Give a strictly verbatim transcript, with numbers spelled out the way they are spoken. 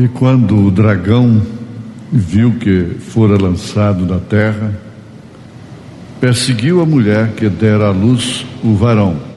E quando o dragão viu que fora lançado na terra, perseguiu a mulher que dera à luz o varão.